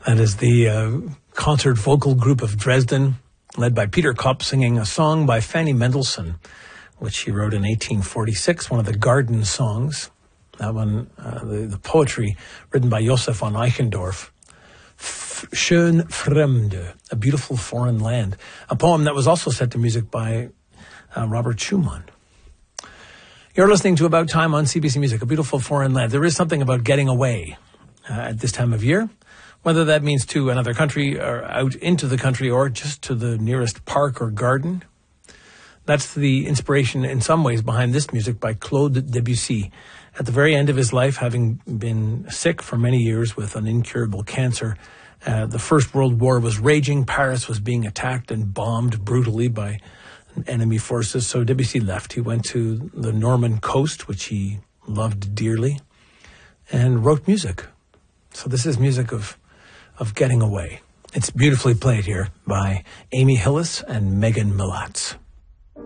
That is the concert vocal group of Dresden, led by Peter Kopp, singing a song by Fanny Mendelssohn, which he wrote in 1846, one of the garden songs. That one, the poetry written by Josef von Eichendorff. Schön Fremde, a beautiful foreign land. A poem that was also set to music by Robert Schumann. You're listening to About Time on CBC Music, a beautiful foreign land. There is something about getting away at this time of year, whether that means to another country or out into the country or just to the nearest park or garden. That's the inspiration in some ways behind this music by Claude Debussy. At the very end of his life, having been sick for many years with an incurable cancer, the First World War was raging. Paris was being attacked and bombed brutally by enemy forces. So Debussy left. He went to the Norman coast, which he loved dearly, and wrote music. So this is music of getting away. It's beautifully played here by Amy Hillis and Megan Milatz.